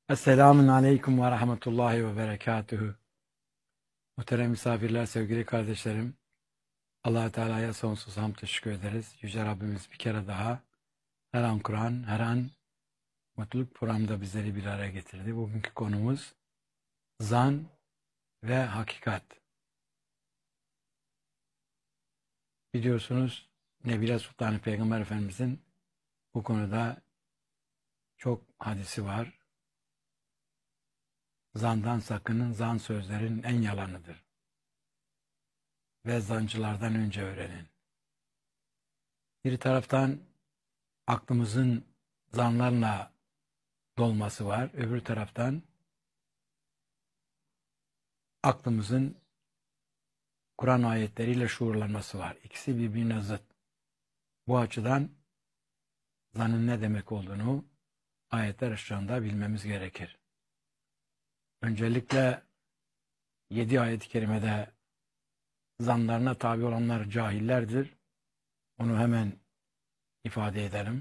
Esselamun Aleyküm ve Rahmetullahi ve Berekatühü. Muhterem misafirler, sevgili kardeşlerim. Allah-u Teala'ya sonsuz hamd teşekkür ederiz. Yüce Rabbimiz bir kere daha her an Kur'an, her an mutluluk programda bizleri bir araya getirdi. Bugünkü konumuz zan ve hakikat. Biliyorsunuz Nebile Sultan Peygamber Efendimizin bu konuda çok hadisi var. Zandan sakının, zan sözlerin en yalanıdır. Ve zancılardan önce öğrenin. Bir taraftan aklımızın zanlarla dolması var. Öbür taraftan aklımızın Kur'an ayetleriyle şuurlanması var. İkisi birbirine zıt. Bu açıdan zanın ne demek olduğunu ayetler ışığında bilmemiz gerekir. Öncelikle 7 ayet-i kerimede zanlarına tabi olanlar cahillerdir. Onu hemen ifade edelim.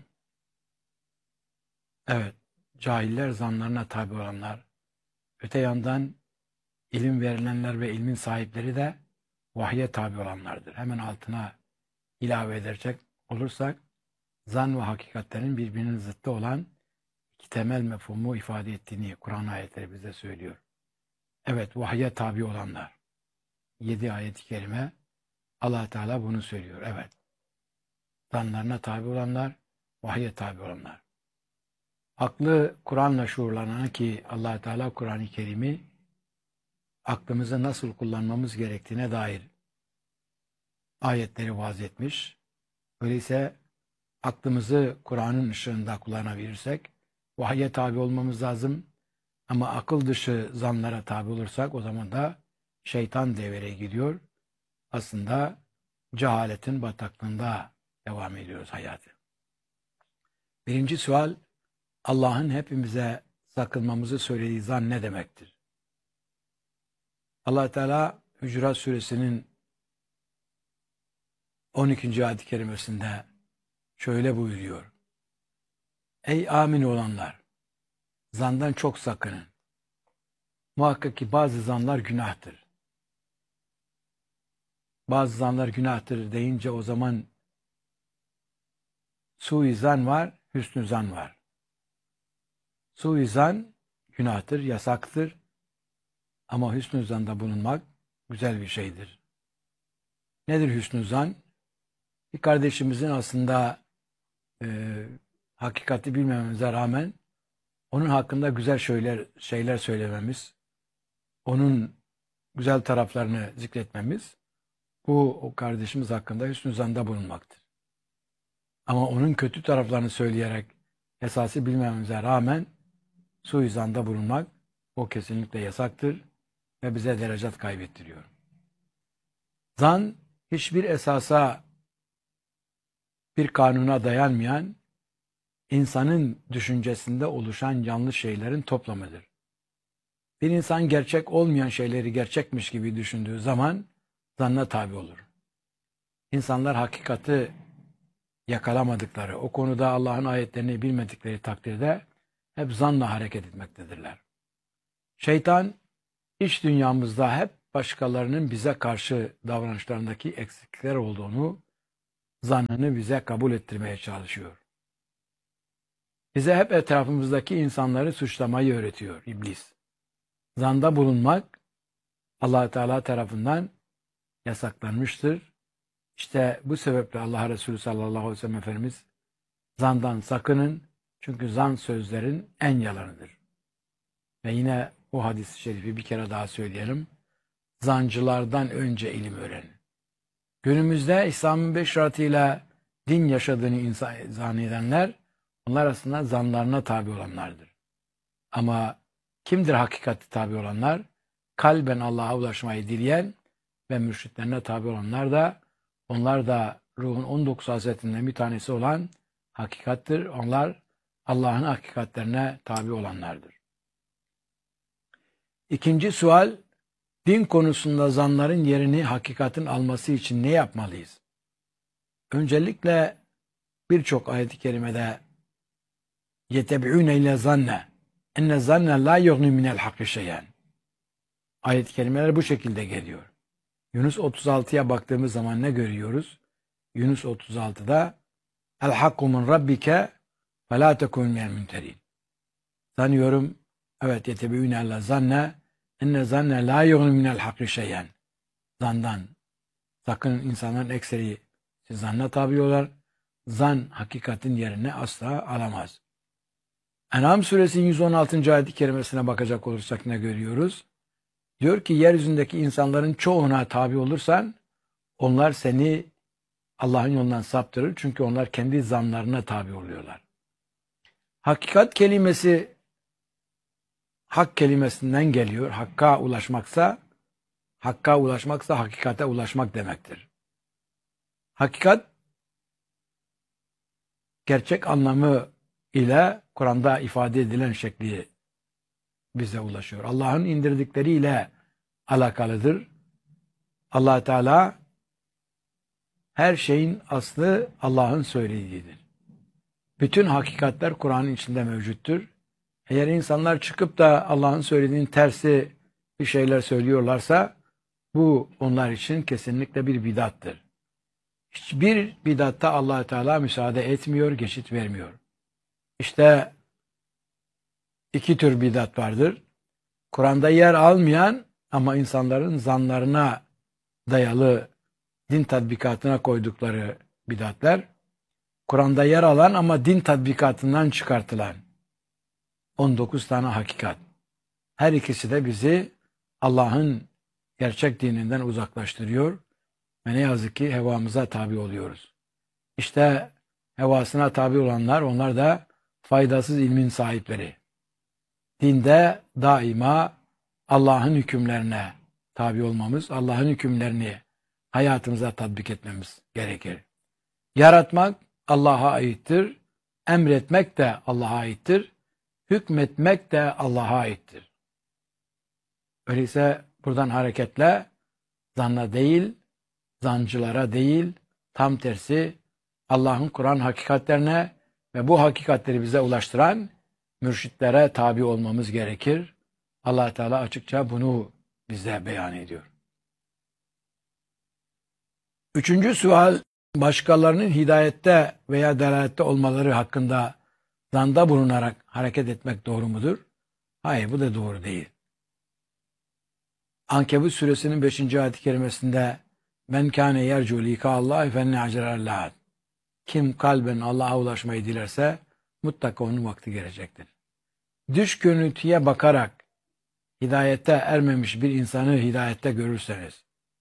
Evet, cahiller zanlarına tabi olanlar. Öte yandan ilim verilenler ve ilmin sahipleri de vahye tabi olanlardır. Hemen altına ilave edecek olursak, zan ve hakikatlerin birbirinin zıttı olan iki temel mefhumu ifade ettiğini Kur'an ayetleri bize söylüyor. Evet, vahye tabi olanlar. 7 ayet-i kerime Allah Teala bunu söylüyor. Evet. Zanlarına tabi olanlar, vahye tabi olanlar. Aklı Kur'an'la şuurlanan ki Allah Teala Kur'an-ı Kerim'i aklımızı nasıl kullanmamız gerektiğine dair ayetleri vaz etmiş. Öyleyse aklımızı Kur'an'ın ışığında kullanabilirsek vahye tabi olmamız lazım. Ama akıl dışı zanlara tabi olursak o zaman da şeytan devreye giriyor. Aslında cehaletin bataklığında devam ediyoruz hayatı. Birinci sual, Allah'ın hepimize sakınmamızı söylediği zan ne demektir? Allah Teala Hucurat Suresinin 12. ayet-i kerimesinde şöyle buyuruyor. Ey amin olanlar! Zandan çok sakının. Muhakkak ki bazı zanlar günahtır. Bazı zanlar günahtır deyince o zaman suizan var, hüsnü zan var. Suizan günahtır, yasaktır. Ama hüsnü zanda bulunmak güzel bir şeydir. Nedir hüsnü zan? Bir kardeşimizin aslında hakikati bilmememize rağmen onun hakkında güzel şeyler söylememiz, onun güzel taraflarını zikretmemiz, bu o kardeşimiz hakkında hüsnü zanda bulunmaktır. Ama onun kötü taraflarını söyleyerek esası bilmememize rağmen suizanda bulunmak, o kesinlikle yasaktır ve bize derecat kaybettiriyor. Zan, hiçbir esasa, bir kanuna dayanmayan, insanın düşüncesinde oluşan yanlış şeylerin toplamıdır. Bir insan gerçek olmayan şeyleri gerçekmiş gibi düşündüğü zaman zanna tabi olur. İnsanlar hakikati yakalamadıkları, o konuda Allah'ın ayetlerini bilmedikleri takdirde hep zanla hareket etmektedirler. Şeytan, iç dünyamızda hep başkalarının bize karşı davranışlarındaki eksiklikler olduğunu, zannını bize kabul ettirmeye çalışıyor. Bize hep etrafımızdaki insanları suçlamayı öğretiyor iblis. Zanda bulunmak Allah Teala tarafından yasaklanmıştır. İşte bu sebeple Allah Resulü sallallahu aleyhi ve sellem Efendimiz zandan sakının çünkü zan sözlerin en yalanıdır. Ve yine o hadis-i şerifi bir kere daha söyleyelim. Zancılardan önce ilim öğrenin. Günümüzde İslam'ın 5 şartıyla din yaşadığını zannedenler onlar aslında zanlarına tabi olanlardır. Ama kimdir hakikati tabi olanlar? Kalben Allah'a ulaşmayı dileyen ve mürşitlerine tabi olanlar da onlar da ruhun 19 hazretinden bir tanesi olan hakikattir. Onlar Allah'ın hakikatlerine tabi olanlardır. İkinci sual, din konusunda zanların yerini hakikatin alması için ne yapmalıyız? Öncelikle birçok ayet-i kerimede يَتَبْعُونَ اِلَى zanne enne zanne la yughni minel hakkı şeyen. Ayet-i kerimeler bu şekilde geliyor. Yunus 36'ya baktığımız zaman ne görüyoruz? Yunus 36'da el hakku min rabbike ve la tekun minel mümterin. Sanıyorum, evet, yetebeûne alla zanne enne zanne la yughni minel hakkı şeyen. Zandan. Sakın, insanların ekseri zanna tabi olar. Zan hakikatin yerine asla alamaz. En'am suresinin 116. ayet-i kerimesine bakacak olursak ne görüyoruz? Diyor ki yeryüzündeki insanların çoğuna tabi olursan onlar seni Allah'ın yolundan saptırır. Çünkü onlar kendi zanlarına tabi oluyorlar. Hakikat kelimesi hak kelimesinden geliyor. Hakka ulaşmaksa hakikate ulaşmak demektir. Hakikat gerçek anlamı ile Kur'an'da ifade edilen şekli bize ulaşıyor. Allah'ın indirdikleriyle alakalıdır. Allah Teala her şeyin aslı Allah'ın söylediğidir. Bütün hakikatler Kur'an'ın içinde mevcuttur. Eğer insanlar çıkıp da Allah'ın söylediğinin tersi bir şeyler söylüyorlarsa bu onlar için kesinlikle bir bidattır. Hiçbir bidatta Allah Teala müsaade etmiyor, geçit vermiyor. İşte iki tür bidat vardır. Kur'an'da yer almayan ama insanların zanlarına dayalı din tatbikatına koydukları bidatler. Kur'an'da yer alan ama din tatbikatından çıkartılan 19 tane hakikat. Her ikisi de bizi Allah'ın gerçek dininden uzaklaştırıyor ve ne yazık ki hevamıza tabi oluyoruz. İşte hevasına tabi olanlar, onlar da faydasız ilmin sahipleri. Dinde daima Allah'ın hükümlerine tabi olmamız, Allah'ın hükümlerini hayatımıza tatbik etmemiz gerekir. Yaratmak Allah'a aittir, emretmek de Allah'a aittir, hükmetmek de Allah'a aittir. Öyleyse buradan hareketle zanna değil, zancılara değil, tam tersi Allah'ın Kur'an hakikatlerine ve bu hakikatleri bize ulaştıran mürşitlere tabi olmamız gerekir. Allah Teala açıkça bunu bize beyan ediyor. Üçüncü sual, başkalarının hidayette veya delalette olmaları hakkında zanda bulunarak hareket etmek doğru mudur? Hayır, bu da doğru değil. Ankebut suresinin 5. ayet-i kerimesinde "Men kâne yercu likâllâhi fennâ'cirellâh." Kim kalben Allah'a ulaşmayı dilerse mutlaka onun vakti gelecektir. Dış görüntüye bakarak hidayete ermemiş bir insanı hidayette görürseniz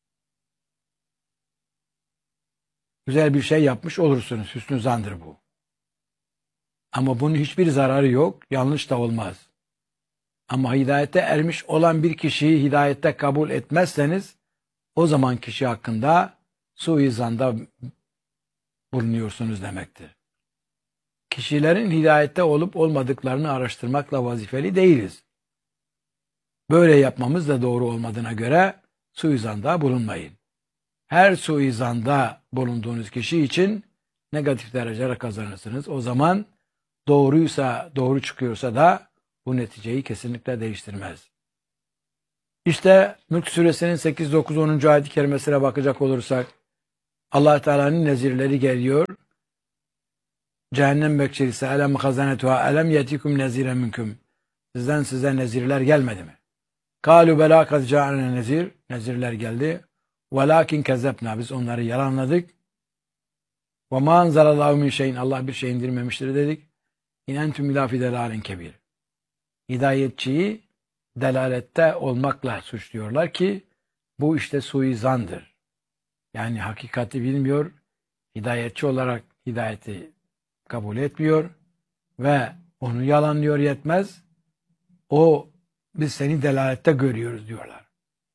güzel bir şey yapmış olursunuz. Hüsnü zandır bu. Ama bunun hiçbir zararı yok. Yanlış da olmaz. Ama hidayete ermiş olan bir kişiyi hidayette kabul etmezseniz o zaman kişi hakkında suizanda bulunuyorsunuz demektir. Kişilerin hidayette olup olmadıklarını araştırmakla vazifeli değiliz. Böyle yapmamız da doğru olmadığına göre suizanda bulunmayın. Her suizanda bulunduğunuz kişi için negatif dereceler kazanırsınız. O zaman doğru çıkıyorsa da bu neticeyi kesinlikle değiştirmez. İşte Mülk suresinin 8, 9, 10. ayet-i kerimesine bakacak olursak Allah Teala'nın nezirleri geliyor. Cehennem bekçisi elem hazanetuha elem yetikum neziren minkum. Sizden size nezirler gelmedi mi? Kalu bela kad ca'ana nezir. Nezirler geldi. Velakin kezzebna. Biz onları yalanladık. Ve ma anzalallahu min şeyin. Allah bir şey indirmemiştir dedik. İn entum ila fi delalin kebir. Hidayetçiyi delalette olmakla suçluyorlar ki bu işte suizandır. Yani hakikati bilmiyor, hidayetçi olarak hidayeti kabul etmiyor ve onu yalanlıyor, yetmez. Biz seni delalette görüyoruz diyorlar.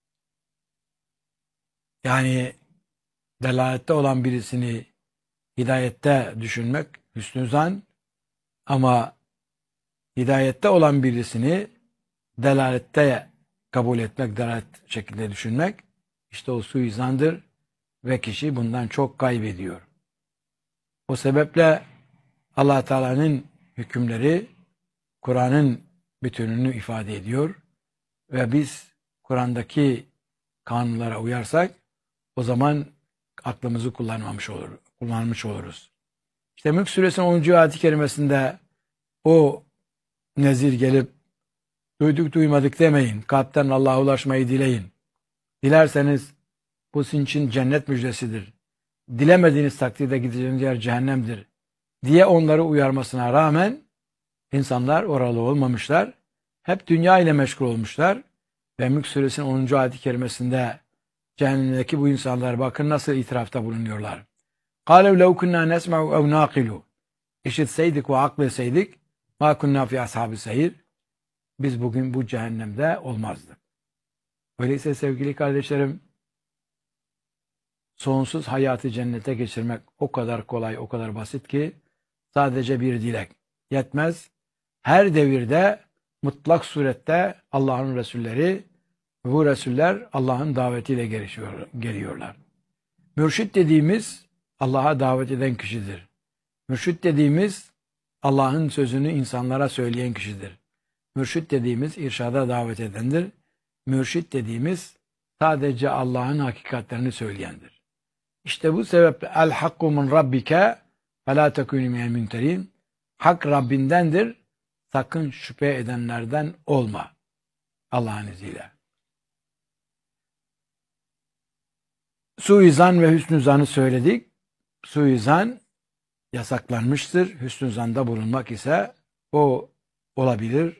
Yani delalette olan birisini hidayette düşünmek hüsnü zan, ama hidayette olan birisini delalette kabul etmek, delalet şekilde düşünmek işte o suizandır ve kişi bundan çok kaybediyor. O sebeple Allah Teala'nın hükümleri, Kur'an'ın bütününü ifade ediyor. Ve biz Kur'an'daki kanunlara uyarsak o zaman aklımızı kullanmış oluruz. İşte Mülk Suresinin 10. ayet-i kerimesinde o nezir gelip duyduk duymadık demeyin. Kalpten Allah'a ulaşmayı dileyin. Dilerseniz bu sizin için cennet müjdesidir. Dilemediğiniz takdirde gideceğiniz yer cehennemdir diye onları uyarmasına rağmen insanlar oralı olmamışlar. Hep dünya ile meşgul olmuşlar. Ve Mülk Suresinin 10. ayet-i kerimesinde cehennemdeki bu insanlar bakın nasıl itirafta bulunuyorlar. قَالَوْ لَوْ كُنَّا نَسْمَعُ اَوْ نَاقِلُوا İşitseydik ve akletseydik مَا كُنَّا فِي أَصْحَابِ السَّعِيرِ Biz bugün bu cehennemde olmazdık. Öyleyse sevgili kardeşlerim, sonsuz hayatı cennete geçirmek o kadar kolay, o kadar basit ki sadece bir dilek yetmez. Her devirde mutlak surette Allah'ın Resulleri, bu Resuller Allah'ın davetiyle geliyorlar. Mürşit dediğimiz Allah'a davet eden kişidir. Mürşit dediğimiz Allah'ın sözünü insanlara söyleyen kişidir. Mürşit dediğimiz irşada davet edendir. Mürşit dediğimiz sadece Allah'ın hakikatlerini söyleyendir. İşte bu sebeple el hakku min rabbike ve la tekûnü minel mümterin. Hak Rabbindendir. Sakın şüphe edenlerden olma. Allah'ın izniyle. Suizan ve hüsnü zanı söyledik. Suizan yasaklanmıştır. Hüsnü zanda bulunmak ise o olabilir.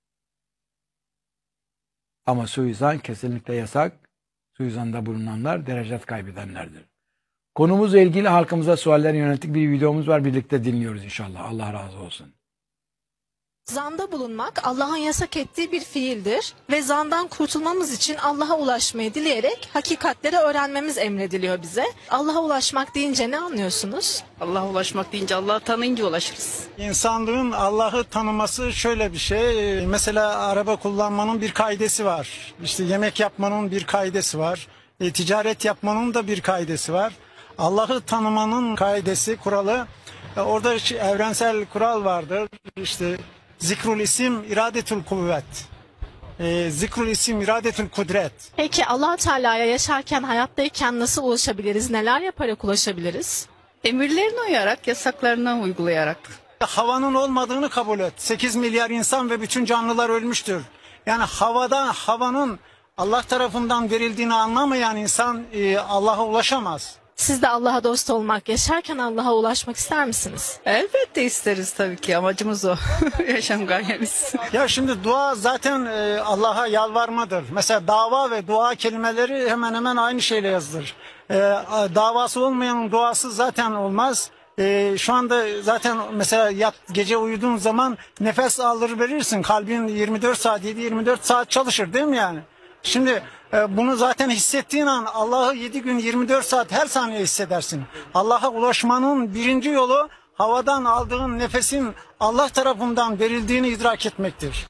Ama suizan kesinlikle yasak. Suizanda bulunanlar derecet kaybedenlerdir. Konumuzla ilgili halkımıza sualler yönelik bir videomuz var. Birlikte dinliyoruz inşallah. Allah razı olsun. Zanda bulunmak Allah'ın yasak ettiği bir fiildir ve zandan kurtulmamız için Allah'a ulaşmayı dileyerek hakikatleri öğrenmemiz emrediliyor bize. Allah'a ulaşmak deyince ne anlıyorsunuz? Allah'a ulaşmak deyince Allah'ı tanıyınca ulaşırız. İnsanlığın Allah'ı tanıması şöyle bir şey. Mesela araba kullanmanın bir kaidesi var. İşte yemek yapmanın bir kaidesi var. Ticaret yapmanın da bir kaidesi var. Allah'ı tanımanın kaidesi, kuralı. Orada evrensel kural vardır. İşte zikrul isim iradetül kuvvet. Zikrul isim iradetül kudret. Peki Allah Teala'ya yaşarken, hayattayken nasıl ulaşabiliriz? Neler yaparak ulaşabiliriz? Emirlerine uyarak, yasaklarına uygulayarak. Havanın olmadığını kabul et. 8 milyar insan ve bütün canlılar ölmüştür. Yani havanın Allah tarafından verildiğini anlamayan insan Allah'a ulaşamaz. Siz de Allah'a dost olmak, yaşarken Allah'a ulaşmak ister misiniz? Elbette isteriz tabii ki. Amacımız o. Yaşam gayemiz. Ya şimdi dua zaten Allah'a yalvarmadır. Mesela dava ve dua kelimeleri hemen hemen aynı şeyle yazılır. Davası olmayanın duası zaten olmaz. Şu anda zaten mesela gece uyuduğun zaman nefes alır verirsin. Kalbin 24 saat 7-24 saat çalışır değil mi yani? Şimdi bunu zaten hissettiğin an Allah'ı 7 gün 24 saat her saniye hissedersin. Allah'a ulaşmanın birinci yolu havadan aldığın nefesin Allah tarafından verildiğini idrak etmektir.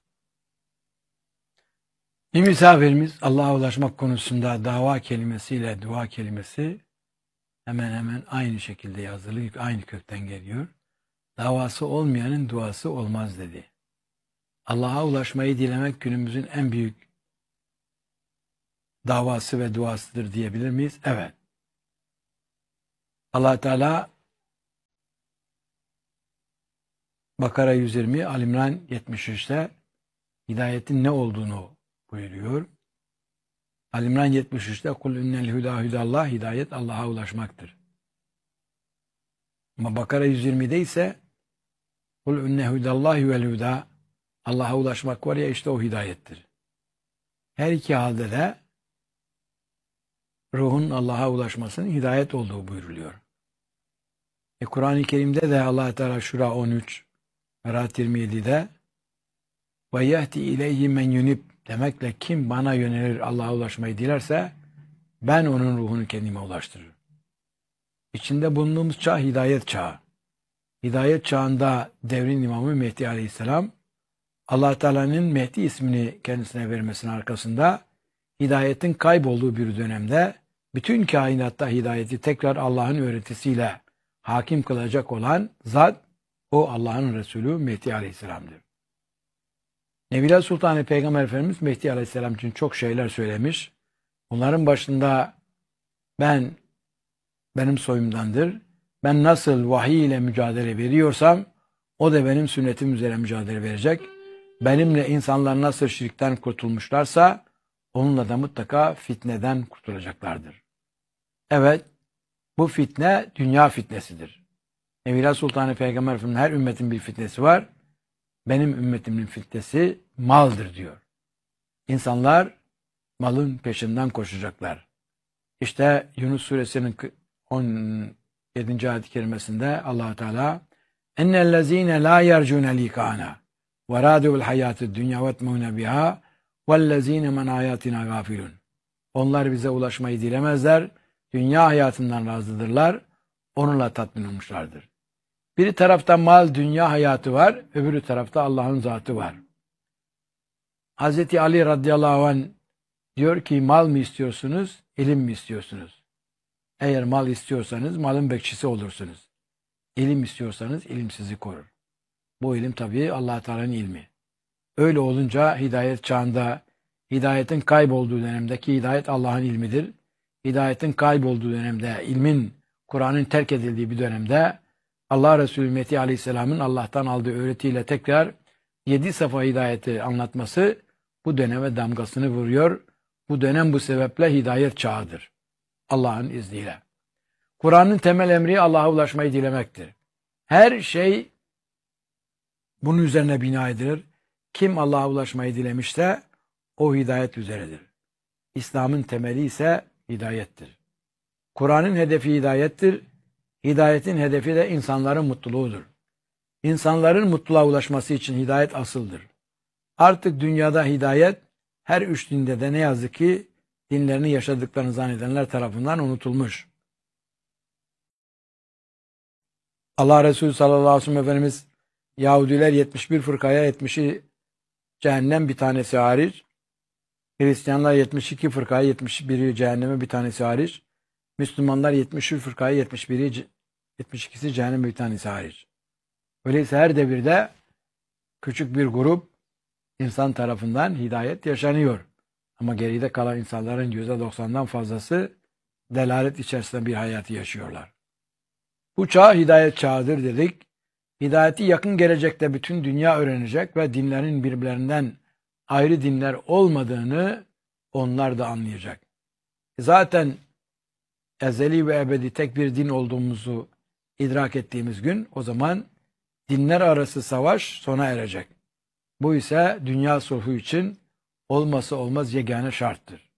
Bir misafirimiz Allah'a ulaşmak konusunda dava kelimesiyle dua kelimesi hemen hemen aynı şekilde yazılı, aynı kökten geliyor. Davası olmayanın duası olmaz dedi. Allah'a ulaşmayı dilemek günümüzün en büyük davası ve duasıdır diyebilir miyiz? Evet. Allah Teala Bakara 120, Ali-İmran 73'te hidayetin ne olduğunu buyuruyor. Ali-İmran 73'te kul innel huda hudallah, hidayet Allah'a ulaşmaktır. Ama Bakara 120'de ise kul inne hudallahi vel huda, Allah'a ulaşmak var ya işte o hidayettir. Her iki halde de ruhun Allah'a ulaşmasının hidayet olduğu buyuruluyor. Kur'an-ı Kerim'de de Allah Teala Şura 13 Berat 27'de ve yehti ileyhi men yunib demekle kim bana yönelir Allah'a ulaşmayı dilerse ben onun ruhunu kendime ulaştırırım. İçinde bulunduğumuz çağ hidayet çağı. Hidayet çağında devrin imamı Mehdi Aleyhisselam Allah Teala'nın Mehdi ismini kendisine vermesinin arkasında hidayetin kaybolduğu bir dönemde bütün kainatta hidayeti tekrar Allah'ın öğretisiyle hakim kılacak olan zat o Allah'ın Resulü Mehdi Aleyhisselam'dır. Nebiler Sultanı Peygamber Efendimiz Mehdi Aleyhisselam için çok şeyler söylemiş. Bunların başında benim soyumdandır. Ben nasıl vahiy ile mücadele veriyorsam o da benim sünnetim üzere mücadele verecek. Benimle insanlar nasıl şirkten kurtulmuşlarsa onunla da mutlaka fitneden kurtulacaklardır. Evet, bu fitne dünya fitnesidir. Nebiler Sultanı Peygamber Efendimiz her ümmetin bir fitnesi var. Benim ümmetimin fitnesi maldır diyor. İnsanlar malın peşinden koşacaklar. İşte Yunus suresinin 17. ayet-i kerimesinde Allah Teala ennellezine la yercune likana ve râdûl hayâtid dünya vetmûne biha vellezine men ayatina gafilun. Onlar bize ulaşmayı dilemezler. Dünya hayatından razıdırlar. Onunla tatmin olmuşlardır. Bir tarafta mal, dünya hayatı var. Öbürü tarafta Allah'ın zatı var. Hazreti Ali radıyallahu anh diyor ki mal mı istiyorsunuz, ilim mi istiyorsunuz? Eğer mal istiyorsanız malın bekçisi olursunuz. İlim istiyorsanız ilim sizi korur. Bu ilim tabii Allah Teala'nın ilmi. Öyle olunca hidayet çağında, hidayetin kaybolduğu dönemdeki hidayet Allah'ın ilmidir. Hidayetin kaybolduğu dönemde, ilmin, Kur'an'ın terk edildiği bir dönemde Allah Resulü Mehdi Aleyhisselam'ın Allah'tan aldığı öğretiyle tekrar 7 safa hidayeti anlatması bu döneme damgasını vuruyor. Bu dönem bu sebeple hidayet çağıdır. Allah'ın izniyle. Kur'an'ın temel emri Allah'a ulaşmayı dilemektir. Her şey bunun üzerine bina edilir. Kim Allah'a ulaşmayı dilemişse o hidayet üzeredir. İslam'ın temeli ise hidayettir. Kur'an'ın hedefi hidayettir. Hidayetin hedefi de insanların mutluluğudur. İnsanların mutluluğa ulaşması için hidayet asıldır. Artık dünyada hidayet her üç dinde de ne yazık ki dinlerini yaşadıklarını zannedenler tarafından unutulmuş. Allah Resulü sallallahu aleyhi ve sellem Efendimiz Yahudiler 71 fırkaya 70'i cehennem bir tanesi hariç. Hristiyanlar 72 fırkaya 71'i cehenneme bir tanesi hariç. Müslümanlar 73 fırkaya 72'si cehenneme bir tanesi hariç. Öyleyse her devirde küçük bir grup insan tarafından hidayet yaşanıyor. Ama geride kalan insanların %90'dan fazlası delalet içerisinde bir hayatı yaşıyorlar. Bu çağ hidayet çağıdır dedik. Hidayeti yakın gelecekte bütün dünya öğrenecek ve dinlerin birbirlerinden ayrı dinler olmadığını onlar da anlayacak. Zaten ezeli ve ebedi tek bir din olduğumuzu idrak ettiğimiz gün o zaman dinler arası savaş sona erecek. Bu ise dünya sulhu için olması olmaz yegane şarttır.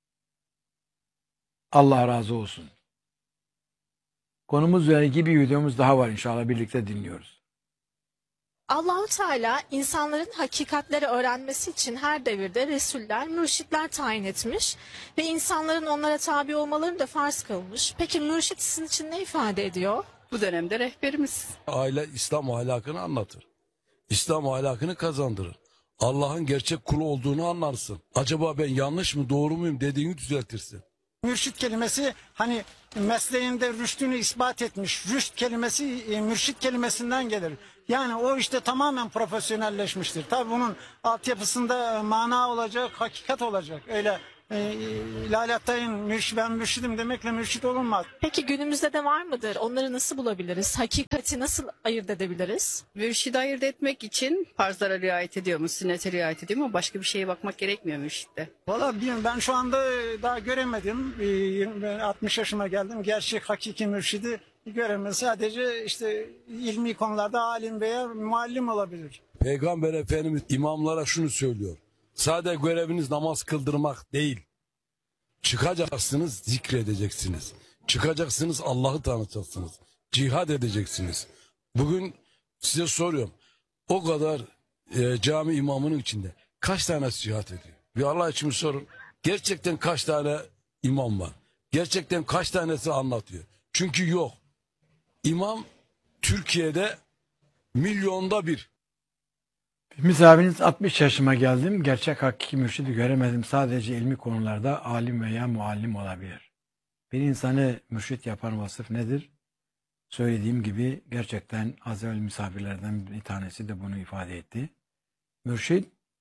Allah razı olsun. Konumuz üzerine bir videomuz daha var, inşallah birlikte dinliyoruz. Allahu Teala insanların hakikatleri öğrenmesi için her devirde resuller, mürşitler tayin etmiş ve insanların onlara tabi olmalarını da farz kılmış. Peki mürşit sizin için ne ifade ediyor? Bu dönemde rehberimiz. Aile İslam ahlakını anlatır. İslam ahlakını kazandırır. Allah'ın gerçek kulu olduğunu anlarsın. Acaba ben yanlış mı doğru muyum dediğini düzeltirsin. Mürşit kelimesi hani mesleğinde rüştünü ispat etmiş. Rüşt kelimesi mürşit kelimesinden gelir. Yani o işte tamamen profesyonelleşmiştir. Tabii bunun altyapısında mana olacak, hakikat olacak. Öyle lalattayın ben mürşidim demekle mürşit olunmaz. Peki günümüzde de var mıdır? Onları nasıl bulabiliriz? Hakikati nasıl ayırt edebiliriz? Mürşidi ayırt etmek için farzlara riayet ediyor mu, sünnete riayet ediyor mu? Başka bir şeye bakmak gerekmiyor mürşitte. Valla bilmiyorum, ben şu anda daha göremedim. Ben 60 yaşıma geldim. Gerçek hakiki mürşidi göremedim. Sadece işte ilmi konularda alim veya muallim olabilir. Peygamber Efendimiz imamlara şunu söylüyor. Sadece göreviniz namaz kıldırmak değil. Çıkacaksınız, zikredeceksiniz. Çıkacaksınız, Allah'ı tanıtacaksınız. Cihad edeceksiniz. Bugün size soruyorum. O kadar cami imamının içinde kaç tane cihat ediyor? Bir Allah için sorun. Gerçekten kaç tane imam var? Gerçekten kaç tanesi anlatıyor? Çünkü yok. İmam Türkiye'de milyonda bir. Misafiriniz 60 yaşıma geldim. Gerçek hakiki mürşidi göremedim. Sadece ilmi konularda alim veya muallim olabilir. Bir insanı mürşit yapan vasıf nedir? Söylediğim gibi gerçekten az evvel misafirlerden bir tanesi de bunu ifade etti. Mürşit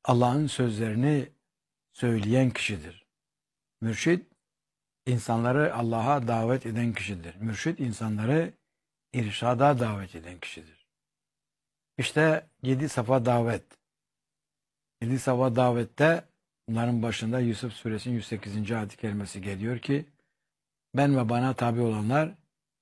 Allah'ın sözlerini söyleyen kişidir. Mürşid, insanları Allah'a davet eden kişidir. Mürşid, insanları irşada davet eden kişidir. İşte 7 safa davet. 7 safa davette bunların başında Yusuf suresinin 108. ayet-i kerimesi geliyor ki ben ve bana tabi olanlar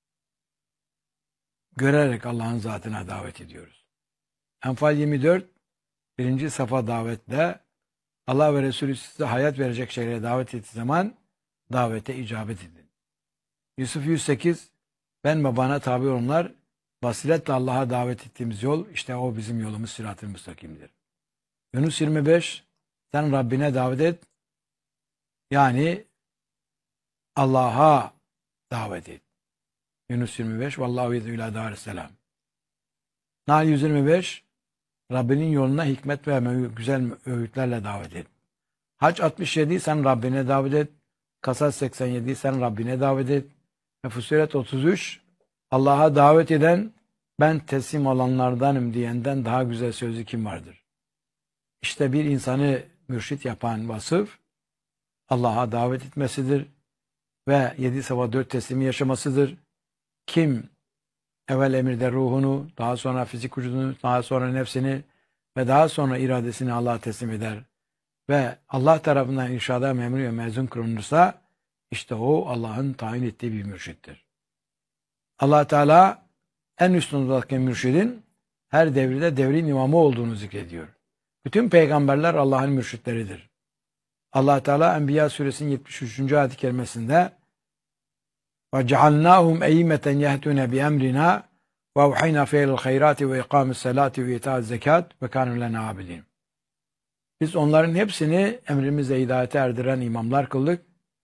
görerek Allah'ın zatına davet ediyoruz. Enfal 24 1. safa davette Allah ve Resulü size hayat verecek şeylere davet ettiği zaman davete icabet edin. Yusuf 108 ben ve bana tabi olanlar basiretle Allah'a davet ettiğimiz yol işte o bizim yolumuz sırat-ı müstakimdir. Yunus 25 sen Rabbine davet et yani Allah'a davet et. Yunus 25 vallahu yed'u ila darisselam. Nahl 125 Rabbinin yoluna hikmet ve güzel öğütlerle davet et. Hac 67 sen Rabbine davet et. Kasas 87 sen Rabbine davet et. Ve Fussilet 33 Allah'a davet eden ben teslim olanlardanım diyenden daha güzel sözü kim vardır? İşte bir insanı mürşit yapan vasıf Allah'a davet etmesidir ve 7 safa 4 teslimi yaşamasıdır. Kim evvel emirde ruhunu, daha sonra fizik vücudunu, daha sonra nefsini ve daha sonra iradesini Allah'a teslim eder ve Allah tarafından irşada memur ve mezun kılınırsa işte o Allah'ın tayin ettiği bir mürşittir. Allah Teala en üstündeki mürşidin her devirde devrin imamı olduğunu zikrediyor. Bütün peygamberler Allah'ın mürşitleridir. Allah Teala Enbiya suresinin 73. ayet-i kerimesinde وَجَعَلْنَاهُمْ اَيِّمَّةً يَهْتُونَ بِأَمْرِنَا وَاَوْحَيْنَا فِيهِ الْخَيْرَاتِ وَاِقَامِ الصَّلَاةِ وَاِيْتَاءِ الزَّكَاةِ وَكَانُوا لَنَا عَابِدِينَ. Biz onların hepsini emrimizle hidayete erdiren imamlar kıldık.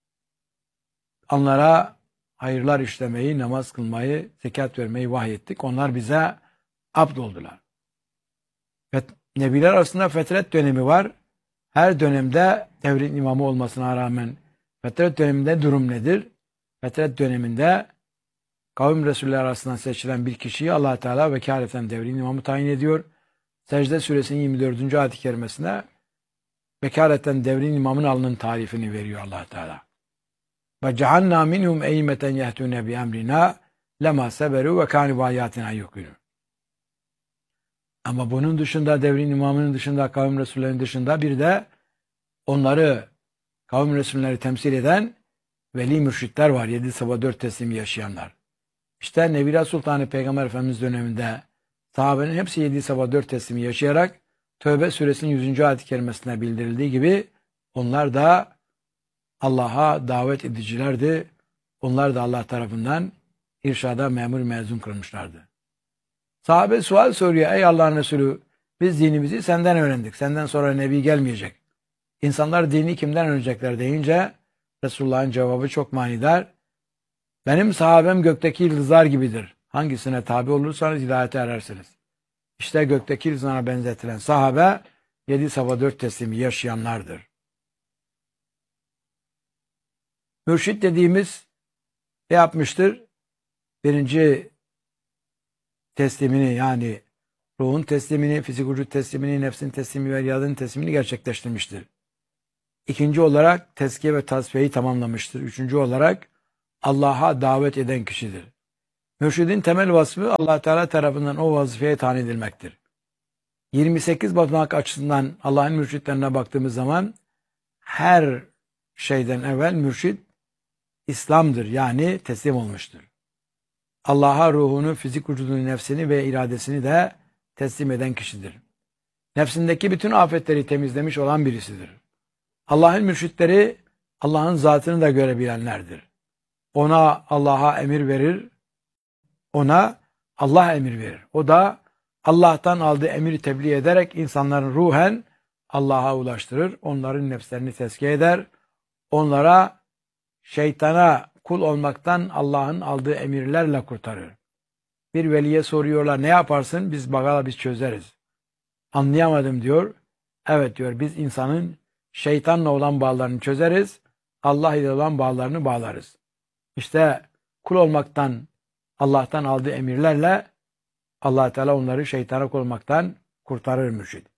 Onlara hayırlar işlemeyi, namaz kılmayı, zekat vermeyi vahyettik. Onlar bize abd oldular. Nebiler arasında fetret dönemi var. Her dönemde devrin imamı olmasına rağmen fetret döneminde durum nedir? Fetret döneminde kavim Resulleri arasından seçilen bir kişiyi Allah Teala vekaleten devrin imamı tayin ediyor. Secde suresinin 24. ayet-i kerimesinde vekaleten devrin imamın alnının tarifini veriyor Allah Teala. Ve cealna minhum eymeten yehtune bi emrina lema seberu ve kanu ayatina yuqinu. Ama bunun dışında devrin imamının dışında kavim Resullerinin dışında bir de onları kavim Resulleri temsil eden veli mürşitler var. 7 safa 4 teslimi yaşayanlar. İşte Nebiler Sultanı Peygamber Efendimiz döneminde sahabenin hepsi 7 safa 4 teslimi yaşayarak Tövbe suresinin 100. ayet-i kerimesinde bildirildiği gibi onlar da Allah'a davet edicilerdi. Onlar da Allah tarafından irşada memur mezun kılmışlardı. Sahabe sual soruyor. Ey Allah'ın Resulü biz dinimizi senden öğrendik. Senden sonra Nebi gelmeyecek. İnsanlar dini kimden öğrenecekler deyince Resulullah'ın cevabı çok manidar. Benim sahabem gökteki yıldızlar gibidir. Hangisine tabi olursanız hidayete erersiniz. İşte gökteki yıldızlara benzetilen sahabe 7 safa 4 teslimi yaşayanlardır. Mürşit dediğimiz ne yapmıştır? Birinci teslimini yani ruhun teslimini, fizik vücut teslimini, nefsin teslimini ve iradının teslimini gerçekleştirmiştir. İkinci olarak tezkiye ve tasfiyeyi tamamlamıştır. Üçüncü olarak Allah'a davet eden kişidir. Mürşidin temel vasfı Allah Teala tarafından o vazifeye tayin edilmektir. 28 basamak açısından Allah'ın mürşitlerine baktığımız zaman her şeyden evvel mürşid İslam'dır yani teslim olmuştur. Allah'a ruhunu, fizik vücudunu, nefsini ve iradesini de teslim eden kişidir. Nefsindeki bütün afetleri temizlemiş olan birisidir. Allah'ın mürşitleri Allah'ın zatını da görebilenlerdir. Ona Allah'a emir verir, ona Allah emir verir. O da Allah'tan aldığı emiri tebliğ ederek insanların ruhen Allah'a ulaştırır. Onların nefslerini tezkiye eder. Onlara şeytana kul olmaktan Allah'ın aldığı emirlerle kurtarır. Bir veliye soruyorlar ne yaparsın? Biz çözeriz. Anlayamadım diyor. Evet diyor biz insanın şeytanla olan bağlarını çözeriz. Allah ile olan bağlarını bağlarız. İşte kul olmaktan Allah'tan aldığı emirlerle Allah Teala onları şeytana kul olmaktan kurtarır mürşid.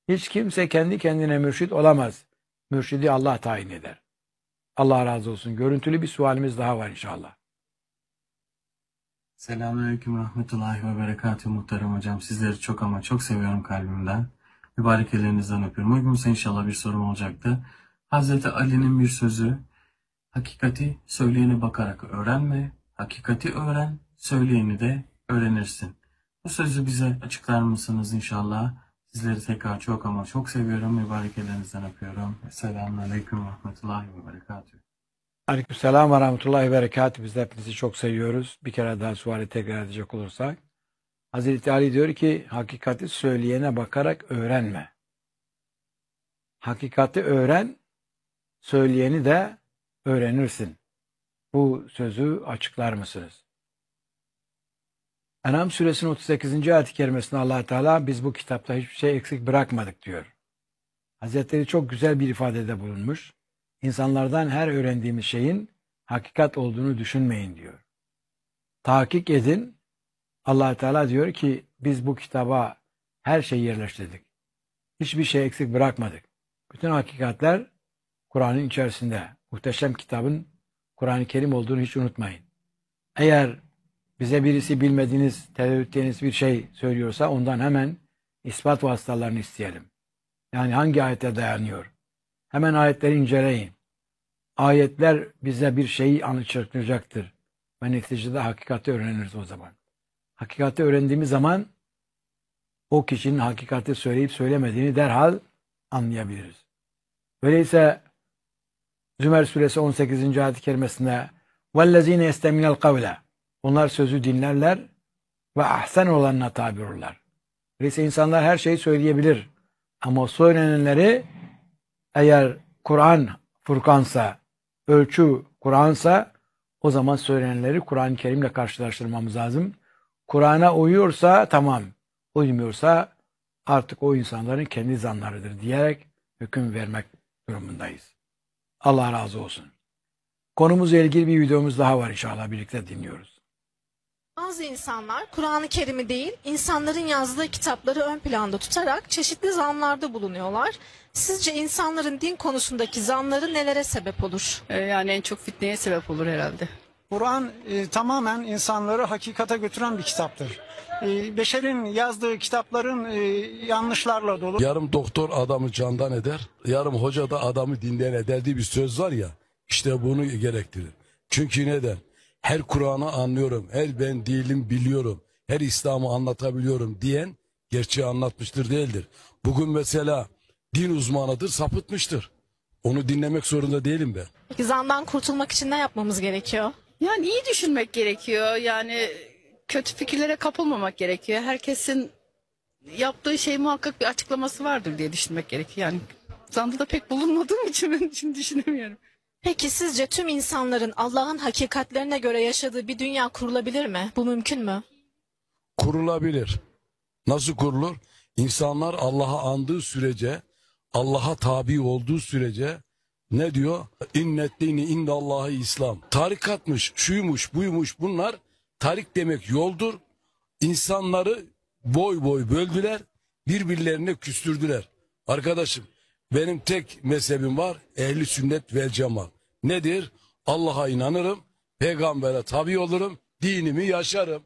Hiç kimse kendi kendine mürşit olamaz. Mürşidi Allah tayin eder. Allah razı olsun. Görüntülü bir sualimiz daha var inşallah. Selamünaleyküm rahmetullahi ve berekatühü muhterem hocam. Sizleri çok ama çok seviyorum kalbimden. Mübarek ellerinizden öpüyorum. Uygunsa inşallah bir sorum olacaktı. Hazreti Ali'nin bir sözü, hakikati söyleyene bakarak öğrenme, hakikati öğren, söyleyeni de öğrenirsin. Bu sözü bize açıklar mısınız inşallah? Sizleri tekrar çok ama çok seviyorum. Mübarek ellerinizden öpüyorum. Selamünaleyküm rahmetullahi ve berekatühü. Aleykümselam ve rahmetullahi ve berekatuhu. Biz de hepinizi çok seviyoruz. Bir kere daha suali tekrar edecek olursak. Hazreti Ali diyor ki hakikati söyleyene bakarak öğrenme. Hakikati öğren, söyleyeni de öğrenirsin. Bu sözü açıklar mısınız? En'am suresinin 38. ayet-i kerimesinde Allah Teala biz bu kitapta hiçbir şey eksik bırakmadık diyor. Hazretleri çok güzel bir ifadede bulunmuş. İnsanlardan her öğrendiğimiz şeyin hakikat olduğunu düşünmeyin diyor. Tahkik edin. Allah Teala diyor ki biz bu kitaba her şeyi yerleştirdik. Hiçbir şey eksik bırakmadık. Bütün hakikatler Kur'an'ın içerisinde. Muhteşem kitabın Kur'an-ı Kerim olduğunu hiç unutmayın. Eğer bize birisi bilmediğiniz, tereddüt ettiğiniz bir şey söylüyorsa ondan hemen ispat vasıtalarını isteyelim. Yani hangi ayete dayanıyor? Hemen ayetleri inceleyin. Ayetler bize bir şeyi anlattıracaktır. Ve neticede hakikati öğreniriz o zaman. Hakikati öğrendiğimiz zaman o kişinin hakikati söyleyip söylemediğini derhal anlayabiliriz. Öyleyse Zümer suresi 18. ayet-i kerimesinde وَالَّذ۪ينَ يَسْتَمِنَ الْقَوْلَ onlar sözü dinlerler ve ahsen olanına tabi olurlar. Öyleyse insanlar her şeyi söyleyebilir. Ama söylenenleri eğer Kur'an Furkansa, ölçü Kur'ansa o zaman söylenenleri Kur'an-ı Kerim'le karşılaştırmamız lazım. Kur'an'a uyuyorsa tamam, uymuyorsa artık o insanların kendi zanlarıdır diyerek hüküm vermek durumundayız. Allah razı olsun. Konumuzla ilgili bir videomuz daha var inşallah birlikte dinliyoruz. Bazı insanlar Kur'an-ı Kerim'i değil, insanların yazdığı kitapları ön planda tutarak çeşitli zanlarda bulunuyorlar. Sizce insanların din konusundaki zanları nelere sebep olur? Yani en çok fitneye sebep olur herhalde. Kur'an tamamen insanları hakikate götüren bir kitaptır. Beşerin yazdığı kitapların yanlışlarla dolu. Yarım doktor adamı candan eder, yarım hoca da adamı dinden eder diye bir söz var ya, işte bunu gerektirir. Çünkü neden? Her Kur'an'ı anlıyorum, her ben değilim biliyorum, her İslam'ı anlatabiliyorum diyen gerçeği anlatmıştır değildir. Bugün mesela din uzmanıdır, sapıtmıştır. Onu dinlemek zorunda değilim ben. Peki zandan kurtulmak için ne yapmamız gerekiyor? Yani iyi düşünmek gerekiyor. Yani kötü fikirlere kapılmamak gerekiyor. Herkesin yaptığı şey muhakkak bir açıklaması vardır diye düşünmek gerekiyor. Yani zanda da pek bulunmadığım için ben şimdi düşünemiyorum. Peki sizce tüm insanların Allah'ın hakikatlerine göre yaşadığı bir dünya kurulabilir mi? Bu mümkün mü? Kurulabilir. Nasıl kurulur? İnsanlar Allah'a andığı sürece, Allah'a tabi olduğu sürece ne diyor? İnneddini indallahi İslam. Tarikatmış, şuymuş, buymuş bunlar. Tarik demek yoldur. İnsanları boy boy böldüler, birbirlerine küstürdüler. Arkadaşım, benim tek mezhebim var, ehli sünnet vel cemaat. Nedir? Allah'a inanırım, peygambere tabi olurum, dinimi yaşarım.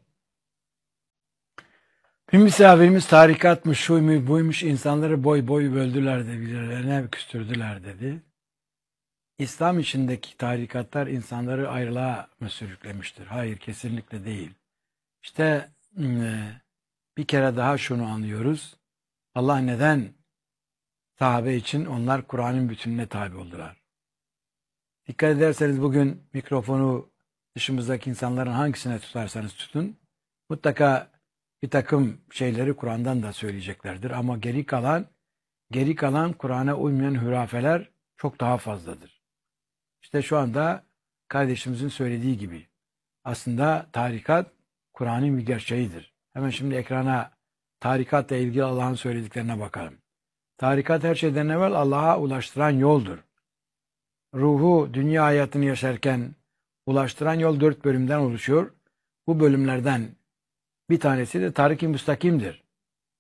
Bir misafirimiz tarikatmış, şuymuş, buymuş insanları boy boy böldüler de birbirlerine küstürdüler dedi. İslam içindeki tarikatlar insanları ayrılığa mı sürüklemiştir? Hayır, kesinlikle değil. İşte bir kere daha şunu anlıyoruz. Allah neden sahabe için onlar Kur'an'ın bütününe tabi oldular? Dikkat ederseniz bugün mikrofonu dışımızdaki insanların hangisine tutarsanız tutun, mutlaka bir takım şeyleri Kur'an'dan da söyleyeceklerdir. Ama geri kalan Kur'an'a uymayan hurafeler çok daha fazladır. İşte şu anda kardeşimizin söylediği gibi aslında tarikat Kur'an'ın bir gerçeğidir. Hemen şimdi ekrana tarikatla ilgili Allah'ın söylediklerine bakalım. Tarikat her şeyden evvel Allah'a ulaştıran yoldur. Ruhu dünya hayatını yaşarken ulaştıran yol 4 bölümden oluşuyor. Bu bölümlerden bir tanesi de Tarik-i Müstakim'dir.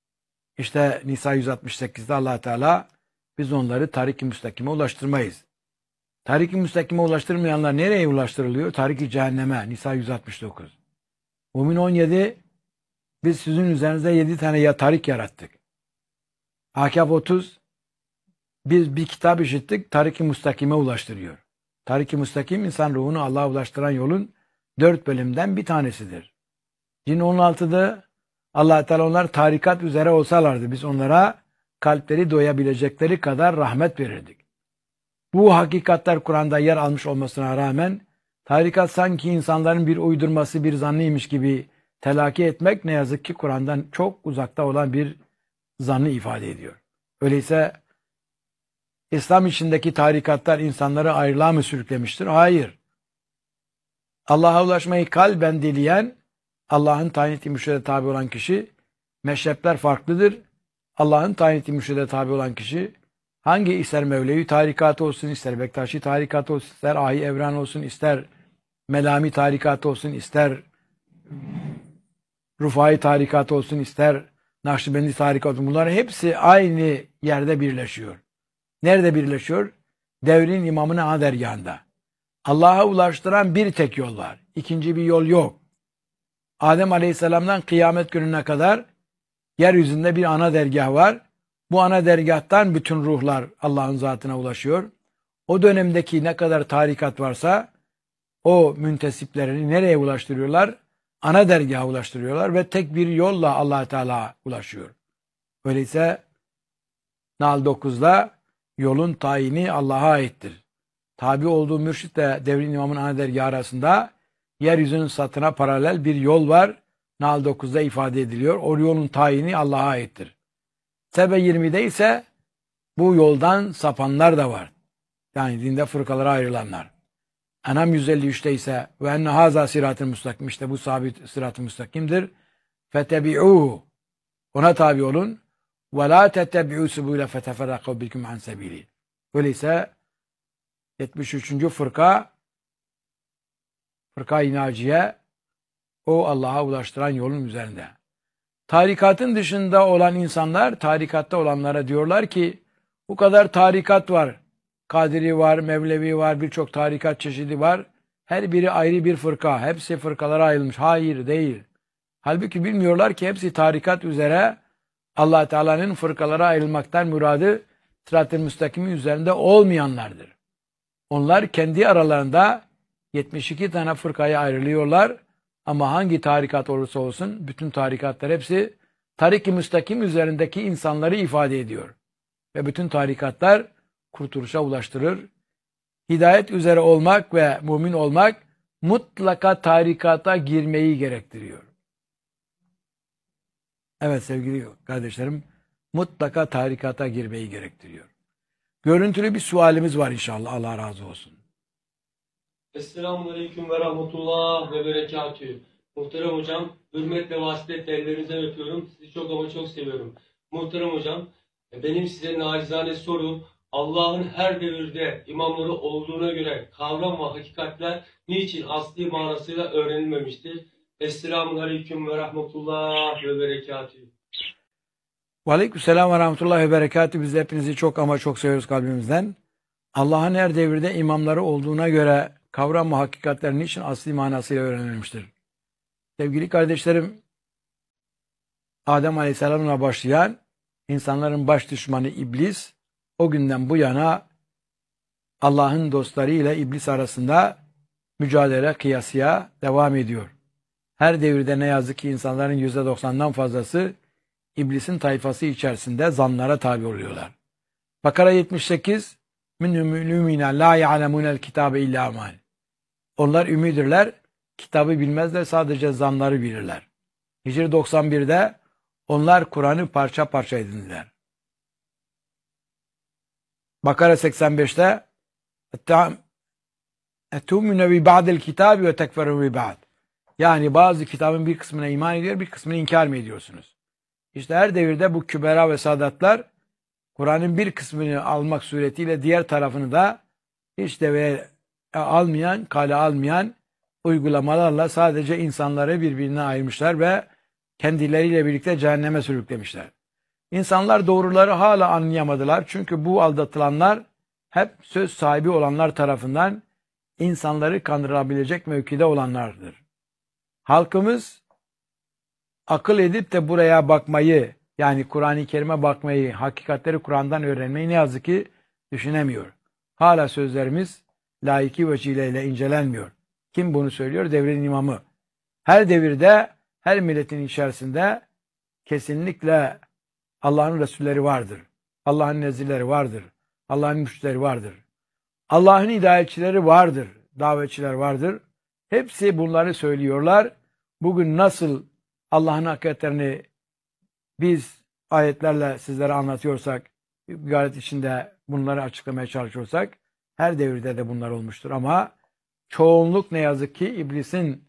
İşte Nisa 168'de Allah Teala biz onları tarik-i müstakime ulaştırmayız. Tarik-i müstakime ulaştırmayanlar nereye ulaştırılıyor? Tarik-i cehenneme. Nisa 169. Mümin 17 biz sizin üzerinizde 7 tane ya tarik yarattık. Ahkaf 30 biz bir kitap işittik, tarik-i müstakime ulaştırıyor. Tarik-i müstakim insan ruhunu Allah'a ulaştıran yolun 4 bölümden bir tanesidir. Cin 16'da Allah Teala onlar tarikat üzere olsalardı biz onlara kalpleri doyabilecekleri kadar rahmet verirdik. Bu hakikatler Kur'an'da yer almış olmasına rağmen tarikat sanki insanların bir uydurması, bir zannıymış gibi telakki etmek ne yazık ki Kur'an'dan çok uzakta olan bir zannı ifade ediyor. Öyleyse İslam içindeki tarikatlar insanları ayrılığa mı sürüklemiştir? Hayır. Allah'a ulaşmayı kalben dileyen, Allah'ın tayin ettiği mürşide tabi olan kişi, meşrepler farklıdır. Allah'ın tayin ettiği mürşide tabi olan kişi, hangi ister Mevlevi tarikatı olsun, ister Bektaşi tarikatı olsun, ister Ahi Evran olsun, ister Melami tarikatı olsun, ister Rufai tarikatı olsun, ister Nakşibendi tarikatı olsun, bunların hepsi aynı yerde birleşiyor. Nerede birleşiyor? Devrin imamının ana dergahında. Allah'a ulaştıran bir tek yol var. İkinci bir yol yok. Adem Aleyhisselam'dan kıyamet gününe kadar yeryüzünde bir ana dergah var. Bu ana dergahtan bütün ruhlar Allah'ın zatına ulaşıyor. O dönemdeki ne kadar tarikat varsa o müntesiplerini nereye ulaştırıyorlar? Ana dergaha ulaştırıyorlar ve tek bir yolla Allah Teala ulaşıyor. Öyleyse Nahl 9'da yolun tayini Allah'a aittir. Tabi olduğu mürşitle devrin imamın ana dergahı arasında yeryüzünün satına paralel bir yol var. Nahl 9'da ifade ediliyor. O yolun tayini Allah'a aittir. Sebe 20'de ise bu yoldan sapanlar da var. Yani dinde fırkalara ayrılanlar. Enam 153'te ise ve enne haza sırat-ı müstakim, işte bu sabit sırat-ı müstakimdir. Fetebi'uhu, ona tabi olun. Ve la tettebi'u subule feteferrakav bikum an sebili. Öyleyse 73. Fırka-i Naciye o Allah'a ulaştıran yolun üzerinde. Tarikatın dışında olan insanlar tarikatta olanlara diyorlar ki bu kadar tarikat var. Kadiri var, Mevlevi var, birçok tarikat çeşidi var. Her biri ayrı bir fırka. Hepsi fırkalara ayrılmış. Hayır, değil. Halbuki bilmiyorlar ki hepsi tarikat üzere Allah Teala'nın fırkalara ayrılmaktan muradı sırat-ı müstakimin üzerinde olmayanlardır. Onlar kendi aralarında 72 tane fırkaya ayrılıyorlar. Ama hangi tarikat olursa olsun bütün tarikatlar hepsi tarik-i müstakim üzerindeki insanları ifade ediyor. Ve bütün tarikatlar kurtuluşa ulaştırır. Hidayet üzere olmak ve mümin olmak mutlaka tarikata girmeyi gerektiriyor. Evet sevgili kardeşlerim, mutlaka tarikata girmeyi gerektiriyor. Görüntülü bir sualimiz var inşallah. Allah razı olsun. Esselamun ve rahmetullah ve berekatühü. Muhterem hocam, hürmetle vasıfetle ellerinizden öpüyorum. Sizi çok ama çok seviyorum. Muhterem hocam, benim size nacizane sorum, Allah'ın her devirde imamları olduğuna göre kavram ve hakikatler niçin asli manasıyla öğrenilmemiştir? Esselamun aleyküm ve rahmetullah ve berekatühü. Ve aleykümselam ve rahmetullahi ve berekatühü. Biz de hepinizi çok ama çok seviyoruz kalbimizden. Allah'ın her devirde imamları olduğuna göre kavram ve hakikatler niçin asli manasıyla öğrenilmiştir? Sevgili kardeşlerim, Adem Aleyhisselam'la başlayan insanların baş düşmanı iblis, o günden bu yana Allah'ın dostları ile iblis arasında mücadele kıyasıya devam ediyor. Her devirde ne yazık ki insanların %90'dan fazlası iblisin tayfası içerisinde zanlara tabi oluyorlar. Bakara 78 minhum ümina la ya'lemunel kitabe illa amal. Onlar ümidirler, kitabı bilmezler, sadece zanları bilirler. Hicri 91'de onlar Kur'an'ı parça parça edindiler. Bakara 85'te etuminu bi ba'dil kitabi ve tekferu bi ba'd. Yani bazı kitabın bir kısmına iman ediyor, bir kısmını inkar mı ediyorsunuz? İşte her devirde bu kübera ve sadatlar Kur'an'ın bir kısmını almak suretiyle diğer tarafını da hiç de almayan, kale almayan uygulamalarla sadece insanları birbirine ayırmışlar ve kendileriyle birlikte cehenneme sürüklemişler. İnsanlar doğruları hala anlayamadılar. Çünkü bu aldatılanlar hep söz sahibi olanlar tarafından insanları kandırabilecek mevkide olanlardır. Halkımız akıl edip de buraya bakmayı, yani Kur'an-ı Kerim'e bakmayı, hakikatleri Kur'an'dan öğrenmeyi ne yazık ki düşünemiyor. Hala sözlerimiz laiki vecileyle incelenmiyor. Kim bunu söylüyor? Devrin imamı. Her devirde, her milletin içerisinde kesinlikle Allah'ın Resulleri vardır. Allah'ın nezirleri vardır. Allah'ın müşterileri vardır. Allah'ın hidayetçileri vardır. Davetçiler vardır. Hepsi bunları söylüyorlar. Bugün nasıl Allah'ın hakikatlerini biz ayetlerle sizlere anlatıyorsak, gayret içinde bunları açıklamaya çalışıyorsak, her devirde de bunlar olmuştur. Ama çoğunluk ne yazık ki iblisin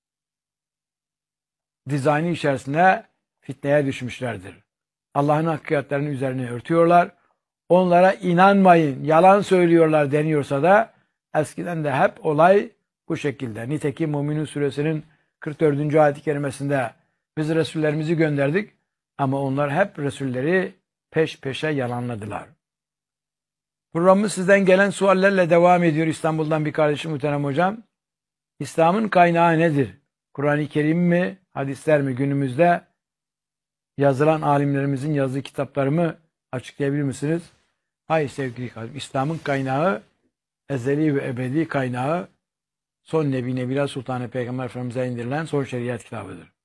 dizaynı içerisinde fitneye düşmüşlerdir. Allah'ın hakikatlerinin üzerine örtüyorlar. Onlara inanmayın, yalan söylüyorlar deniyorsa da eskiden de hep olay bu şekilde. Nitekim Müminun suresinin 44. ayet-i kerimesinde biz Resullerimizi gönderdik ama onlar hep Resulleri peş peşe yalanladılar. Programımız sizden gelen suallerle devam ediyor. İstanbul'dan bir kardeşim muhterem hocam. İslam'ın kaynağı nedir? Kur'an-ı Kerim mi, hadisler mi? Günümüzde yazılan alimlerimizin yazdığı kitapları mı açıklayabilir misiniz? Hayır sevgili kardeşim. İslam'ın kaynağı, ezeli ve ebedi kaynağı son Nebi Nebiler Sultanı Peygamber Efendimiz'e indirilen son şeriat kitabıdır.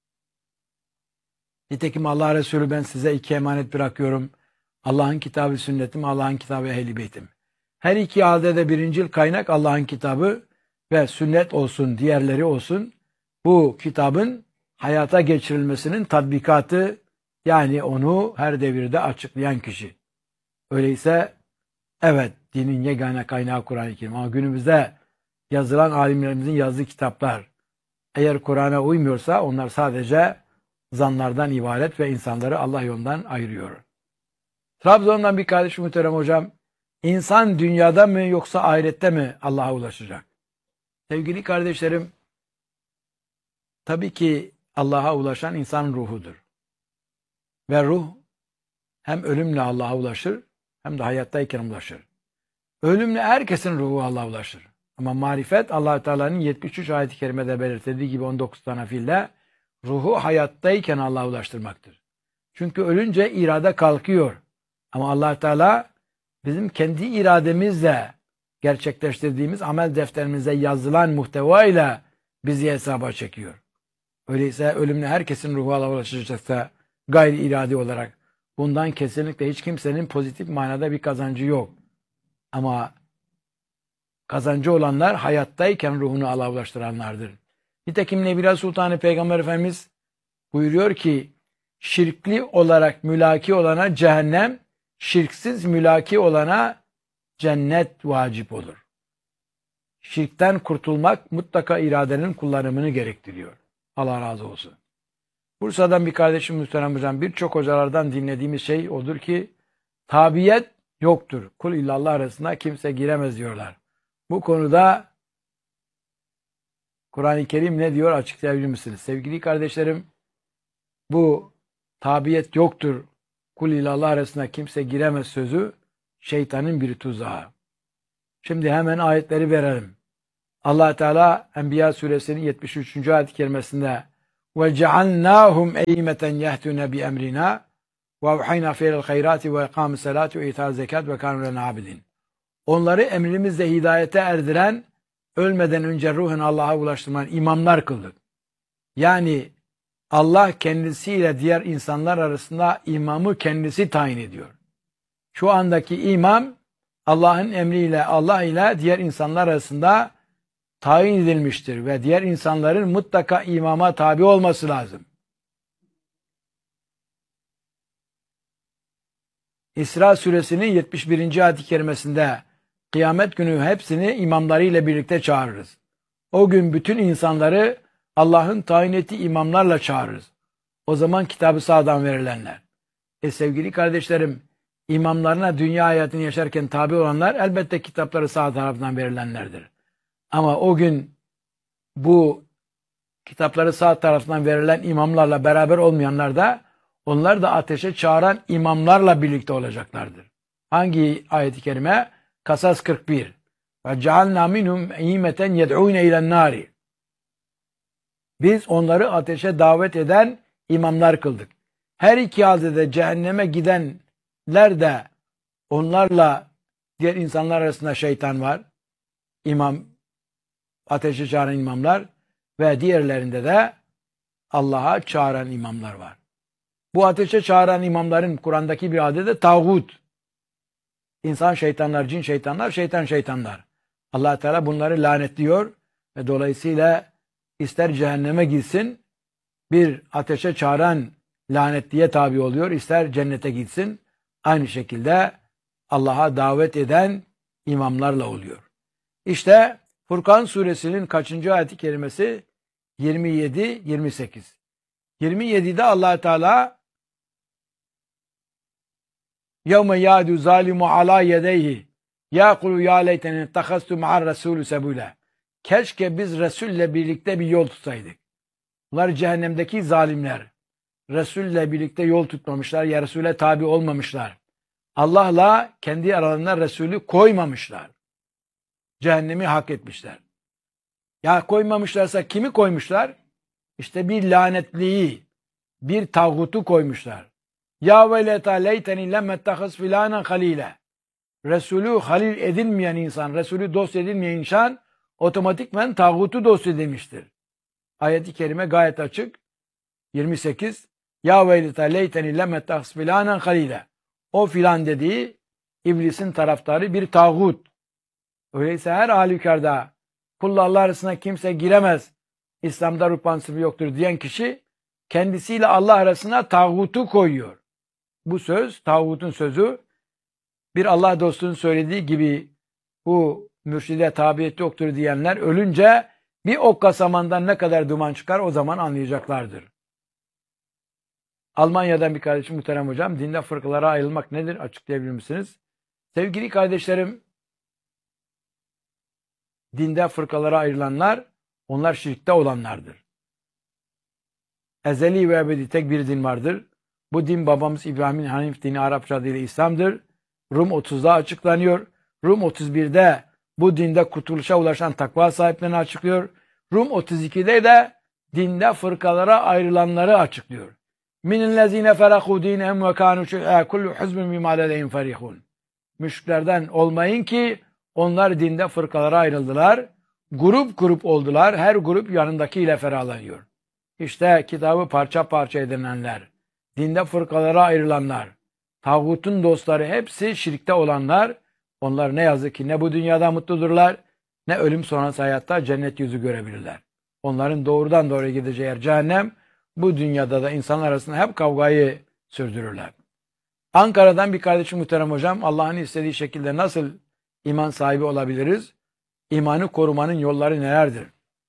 Nitekim Allah Resulü ben size 2 emanet bırakıyorum. Allah'ın kitabı sünnetim, Allah'ın kitabı ehl-i beytim. Her iki halde de birincil kaynak Allah'ın kitabı ve sünnet olsun, diğerleri olsun. Bu kitabın hayata geçirilmesinin tatbikatı, yani onu her devirde açıklayan kişi. Öyleyse evet, dinin yegane kaynağı Kur'an-ı Kerim. Ama günümüzde yazılan alimlerimizin yazdığı kitaplar eğer Kur'an'a uymuyorsa onlar sadece zanlardan ibaret ve insanları Allah yolundan ayırıyor. Trabzon'dan bir kardeşim muhterem hocam, insan dünyada mı yoksa ahirette mi Allah'a ulaşacak? Sevgili kardeşlerim, tabii ki Allah'a ulaşan insan ruhudur. Ve ruh hem ölümle Allah'a ulaşır hem de hayattayken ulaşır. Ölümle herkesin ruhu Allah'a ulaşır. Ama marifet Allah Teala'nın 73 ayet-i kerimede belirtildiği gibi 19 tane fiille ruhu hayattayken Allah'a ulaştırmaktır. Çünkü ölünce irade kalkıyor. Ama Allah Teala bizim kendi irademizle gerçekleştirdiğimiz amel defterimize yazılan muhtevayla bizi hesaba çekiyor. Öyleyse ölümle herkesin ruhu Allah'a ulaşacaksa gayri iradi olarak bundan kesinlikle hiç kimsenin pozitif manada bir kazancı yok. Ama kazancı olanlar hayattayken ruhunu Allah'a ulaştıranlardır. Nitekim Nebiler Sultanı Peygamber Efendimiz buyuruyor ki şirkli olarak mülaki olana cehennem, şirksiz mülaki olana cennet vacip olur. Şirkten kurtulmak mutlaka iradenin kullanımını gerektiriyor. Allah razı olsun. Bursa'dan bir kardeşim muhterem hocam, birçok hocalardan dinlediğimiz şey odur ki tabiyet yoktur. Kul illallah arasında kimse giremez diyorlar. Bu konuda Kur'an-ı Kerim ne diyor açıklayabilir misiniz? Sevgili kardeşlerim, bu tabiyet yoktur, kul illallah arasında kimse giremez sözü şeytanın bir tuzağı. Şimdi hemen ayetleri verelim. Allah Teala Enbiya suresinin 73. ayet-i kerimesinde وَجَعَلْنَاهُمْ اَيْمَةً يَهْتُونَ بِأَمْرِنَا وَاَوْحَيْنَا فِيهِ الْخَيْرَاتِ وَاِقَامِ الصَّلَاةِ وَاِيتَاءِ الزَّكَاةِ وَكَانُوا لَنَا عَابِدِينَ. Onları emrimizle hidayete erdiren, ölmeden önce ruhen Allah'a ulaştıran imamlar kıldık. Yani Allah kendisiyle diğer insanlar arasında imamı kendisi tayin ediyor. Şu andaki imam Allah'ın emriyle, Allah ile diğer insanlar arasında tayin edilmiştir ve diğer insanların mutlaka imama tabi olması lazım. İsra suresinin 71. ayet-i kerimesinde kıyamet günü hepsini imamlarıyla birlikte çağırırız. O gün bütün insanları Allah'ın tayin ettiği imamlarla çağırırız. O zaman kitabı sağdan verilenler. Sevgili kardeşlerim, imamlarına dünya hayatını yaşarken tabi olanlar elbette kitapları sağ tarafından verilenlerdir. Ama o gün bu kitapları sağ tarafından verilen imamlarla beraber olmayanlar da Onlar da ateşe çağıran imamlarla birlikte olacaklardır. Hangi ayet-i kerime? Kasas 41. Ve cealna minhum eymeten yed'ûne ilen nâri. Biz onları ateşe davet eden imamlar kıldık. Her iki halde de cehenneme gidenler de onlarla diğer insanlar arasında şeytan var. İmam, ateşe çağıran imamlar ve diğerlerinde de Allah'a çağıran imamlar var. Bu ateşe çağıran imamların Kur'an'daki bir adı da tağut. İnsan şeytanlar, cin şeytanlar, şeytan şeytanlar. Allah Teala bunları lanetliyor ve dolayısıyla ister cehenneme gitsin, bir ateşe çağıran lanetliye tabi oluyor, ister cennete gitsin, aynı şekilde Allah'a davet eden imamlarla oluyor. İşte Furkan suresinin kaçıncı ayet-i kerimesi? 27-28. 27'de Allah Teala يَوْمَ يَعْدُ ظَالِمُ عَلَى يَدَيْهِ يَقُلُ يَا لَيْتَنِي اتَّخَذْتُ مَعَ الرَّسُولُ سَبُولًا. Keşke biz Resul'le birlikte bir yol tutsaydık. Bunlar cehennemdeki zalimler. Resul'le birlikte yol tutmamışlar, ya Resul'e tabi olmamışlar. Allah'la kendi aralarında Resul'ü koymamışlar. Cehennemi hak etmişler. Ya koymamışlarsa kimi koymuşlar? İşte bir lanetliyi, bir tağutu koymuşlar. Ya veleta leyteni lemmettehaz filanen halile. Resulü halil edilmeyen insan, Resulü dost edilmeyen insan otomatikmen tağutu dost edilmiştir. Ayet-i kerime gayet açık. 28. Ya veleta leyteni lemmettehaz filanen halile. O filan dediği iblisin taraftarı bir tağut. Öyleyse her halükarda kulla Allah arasına kimse giremez, İslam'da ruh prensibi yoktur diyen kişi kendisiyle Allah arasına tağutu koyuyor. Bu söz, tağutun sözü, bir Allah dostunun söylediği gibi bu mürşide tabiyet yoktur diyenler ölünce bir okka samandan ne kadar duman çıkar o zaman anlayacaklardır. Almanya'dan bir kardeşim, muhterem hocam, dinde fırkalara ayrılmak nedir? Açıklayabilir misiniz? Sevgili kardeşlerim, dinde fırkalara ayrılanlar, onlar şirkte olanlardır. Ezeli ve ebedi tek bir din vardır. Bu din babamız İbrahim'in Hanif dini, Arapça adıyla İslam'dır. Rum 30'da açıklanıyor. Rum 31'de bu dinde kurtuluşa ulaşan takva sahiplerini açıklıyor. Rum 32'de de dinde fırkalara ayrılanları açıklıyor. Minellezine ferahu dinehum ve kanu şi'a kullu hizbin bima ledeyhim farihun. Müşriklerden olmayın ki onlar dinde fırkalara ayrıldılar. Grup grup oldular. Her grup yanındakiyle ferahlanıyor. İşte kitabı parça parça edinenler, dinde fırkalara ayrılanlar, tağutun dostları hepsi şirkte olanlar. Onlar ne yazık ki ne bu dünyada mutludurlar, ne ölüm sonrası hayatta cennet yüzü görebilirler. Onların doğrudan doğruya gideceği yer cehennem. Bu dünyada da insanlar arasında hep kavgayı sürdürürler. Ankara'dan bir kardeşim, muhterem hocam, Allah'ın istediği şekilde nasıl iman sahibi olabiliriz? İmanı korumanın yolları nelerdir?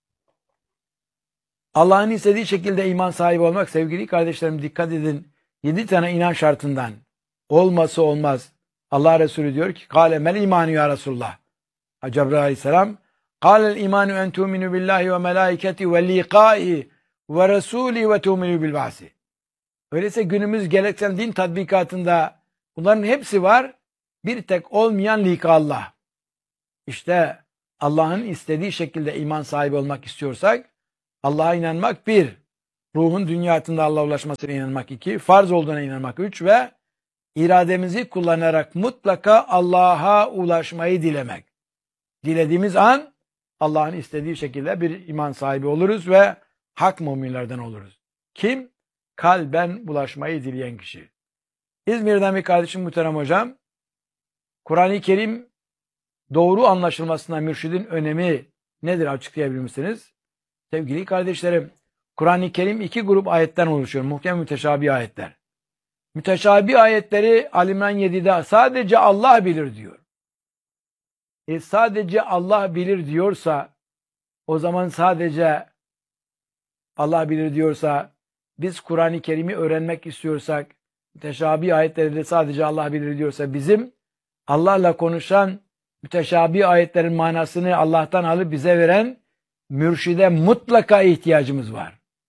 Allah'ın istediği şekilde iman sahibi olmak, sevgili kardeşlerim dikkat edin, 7 tane inan şartından olması olmaz. Allah Resulü diyor ki, "Kâle mel imanu ya Resulullah." Cebrail aleyhisselam, "Kâlel imanu en tu'minu billahi ve melâiketi ve liqâi ve rasûli ve tu'minu bil ba'si." Öyleyse günümüz geleneksel din tatbikatında bunların hepsi var. Bir tek olmayan lika Allah. İşte Allah'ın istediği şekilde iman sahibi olmak istiyorsak, Allah'a inanmak 1, ruhun dünya hayatında Allah'a ulaşmasına inanmak 2, farz olduğuna inanmak 3 ve irademizi kullanarak mutlaka Allah'a ulaşmayı dilemek. Dilediğimiz an Allah'ın istediği şekilde bir iman sahibi oluruz ve hak müminlerden oluruz. Kim? Kalben ulaşmayı dileyen kişi. İzmir'den bir kardeşim, muhterem hocam, Kur'an-ı Kerim doğru anlaşılmasına mürşidin önemi nedir, açıklayabilir misiniz? Sevgili kardeşlerim, Kur'an-ı Kerim 2 grup ayetten oluşuyor. Muhkem müteşabih ayetler. Müteşabih ayetleri Ali İmran 7'de sadece Allah bilir diyor. Sadece Allah bilir diyorsa, o zaman sadece Allah bilir diyorsa, biz Kur'an-ı Kerim'i öğrenmek istiyorsak, müteşabih ayetleri de sadece Allah bilir diyorsa, bizim Allah'la konuşan müteşabih ayetlerin manasını Allah'tan alıp bize veren mürşide mutlaka ihtiyacımız var.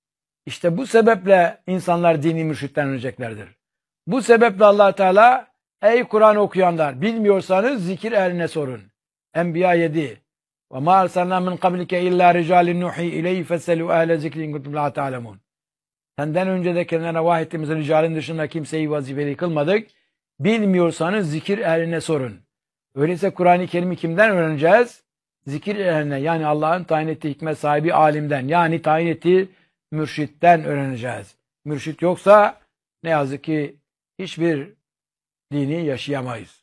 İşte bu sebeple insanlar dini mürşitten öğreneceklerdir. Bu sebeple Allah Teala ey Kur'an okuyanlar bilmiyorsanız zikir ehline sorun. Enbiya 7. Ve ma arsalna min qablike illa ricalin nuhi ileyhi feselu ehle zikrin kuntum la ta'lemun. Senden önce de kendilerine vahyettiğimiz ricalin dışında kimseyi vazifeli kılmadık. Bilmiyorsanız zikir ehline sorun. Öyleyse Kur'an-ı Kerim'i kimden öğreneceğiz? Zikir ehline, yani Allah'ın tayin ettiği hikmet sahibi alimden, yani tayin ettiği mürşitten öğreneceğiz. Mürşit yoksa ne yazık ki hiçbir dini yaşayamayız.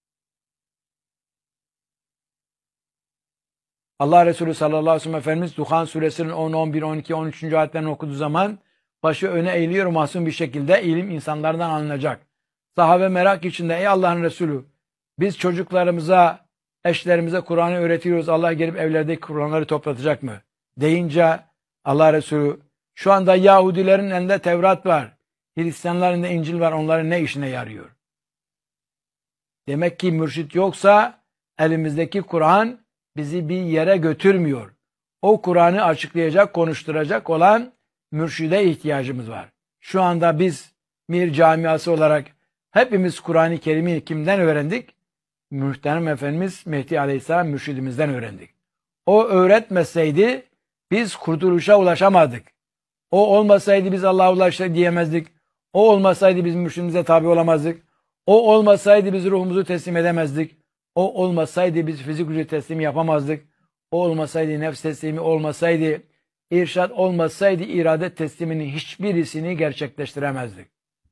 Allah Resulü sallallahu aleyhi ve sellem Efendimiz Duhan suresinin 10, 11, 12, 13. ayetlerini okuduğu zaman başı öne eğiliyor mahzun bir şekilde, ilim insanlardan alınacak. Sahabe merak içinde, ey Allah'ın Resulü, biz çocuklarımıza, eşlerimize Kur'an'ı öğretiyoruz, Allah gelip evlerdeki Kur'anları toplatacak mı? Deyince Allah Resulü, şu anda Yahudilerin elinde Tevrat var, Hristiyanların elinde İncil var, onların ne işine yarıyor? Demek ki mürşit yoksa elimizdeki Kur'an bizi bir yere götürmüyor. O Kur'an'ı açıklayacak, konuşturacak olan mürşide ihtiyacımız var. Şu anda biz Mir camiası olarak hepimiz Kur'an-ı Kerim'i kimden öğrendik? Muhterem Efendimiz Mehdi Aleyhisselam mürşidimizden öğrendik. O öğretmeseydi biz kurtuluşa ulaşamadık. O olmasaydı biz Allah'a ulaştık diyemezdik. O olmasaydı biz mürşidimize tabi olamazdık. O olmasaydı biz ruhumuzu teslim edemezdik. O olmasaydı biz fizik gücü teslimi yapamazdık. O olmasaydı nefs teslimi olmasaydı, irşad olmasaydı irade tesliminin hiçbirisini gerçekleştiremezdik.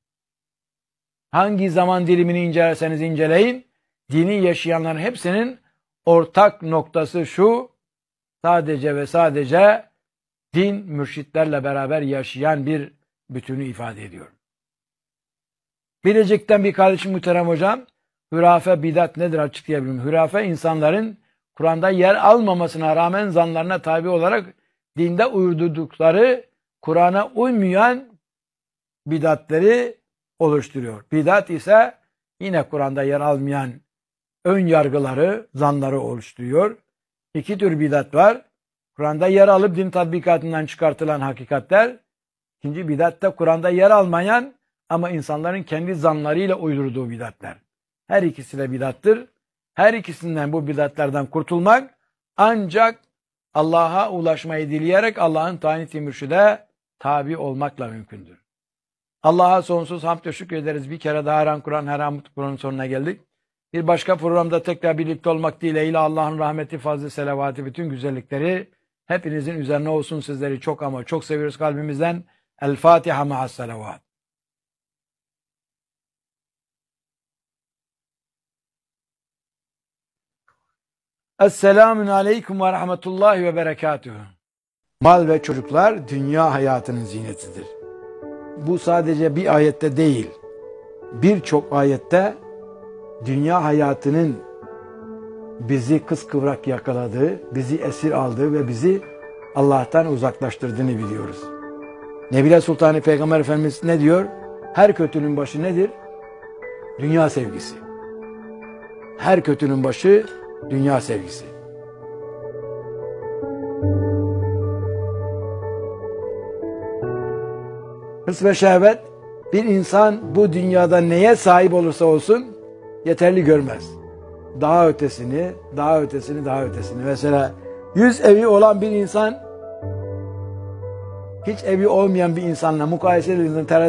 Hangi zaman dilimini incelerseniz inceleyin, dini yaşayanların hepsinin ortak noktası şu: sadece ve sadece din mürşitlerle beraber yaşayan bir bütünü ifade ediyor. Bilecik'ten bir kardeşim muhterem hocam, hürafe bidat nedir açıklayabilirim. Hürafe insanların Kur'an'da yer almamasına rağmen zanlarına tabi olarak dinde uydurdukları Kur'an'a uymayan bidatleri oluşturuyor. Bidat ise yine Kur'an'da yer almayan ön yargıları, zanları oluşturuyor. İki tür bidat var. Kur'an'da yer alıp din tatbikatından çıkartılan hakikatler. İkinci bidat da Kur'an'da yer almayan ama insanların kendi zanlarıyla uydurduğu bidatler. Her ikisi de bidattır. Her ikisinden, bu bidatlerden kurtulmak ancak Allah'a ulaşmayı dileyerek Allah'ın tayin ettiği mürşide tabi olmakla mümkündür. Allah'a sonsuz hamd ve şükür ederiz. Bir kere daha Her Kur'an, Her An Kur'an'ın sonuna geldik. Bir başka programda tekrar birlikte olmak dileğiyle Allah'ın rahmeti, fazlı, selavatı, bütün güzellikleri hepinizin üzerine olsun. Sizleri çok ama çok seviyoruz kalbimizden. El Fatiha ma'as selavat. Esselamun aleyküm ve rahmetullahi ve berekatühü. Mal ve çocuklar dünya hayatının zinetidir. Bu sadece bir ayette değil, birçok ayette dünya hayatının bizi kıskıvrak yakaladığı, bizi esir aldığı ve bizi Allah'tan uzaklaştırdığını biliyoruz. Nebile Sultanı Peygamber Efendimiz ne diyor? Her kötünün başı nedir? Dünya sevgisi. Her kötünün başı dünya sevgisi. Hırs ve şehvet bir insan bu dünyada neye sahip olursa olsun yeterli görmez. Daha ötesini, daha ötesini, daha ötesini. Mesela 100 evi olan bir insan hiç evi olmayan bir insanla mukayese edildiğinde